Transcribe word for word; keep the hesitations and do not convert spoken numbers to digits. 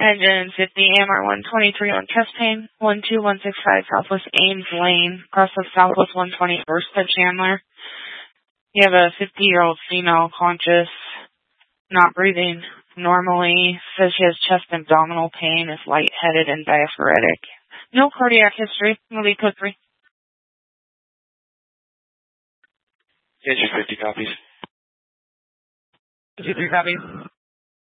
Engine fifty, A M R one twenty-three on chest pain, one two one six five Southwest Ames Lane, across of Southwest one twenty-first at Chandler. You have a fifty-year-old female conscious, not breathing normally, says she has chest and abdominal pain, is lightheaded and diaphoretic. No cardiac history. Will be code three. Engine fifty copies. fifty-three copies.